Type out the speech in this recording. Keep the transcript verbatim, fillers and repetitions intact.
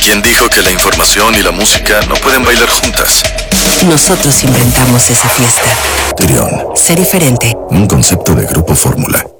¿Quién dijo que la información y la música no pueden bailar juntas? Nosotros inventamos esa fiesta. Tyrion. Sé diferente. Un concepto de Grupo Fórmula.